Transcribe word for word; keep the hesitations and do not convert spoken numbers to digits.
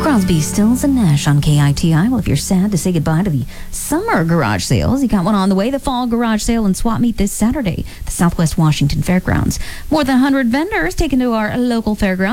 Crosby, Stills, and Nash on K I T I. Well, if you're sad to say goodbye to the summer garage sales, you got one on the way. The fall garage sale and swap meet this Saturday, the Southwest Washington Fairgrounds. More than one hundred vendors taken to our local fairgrounds.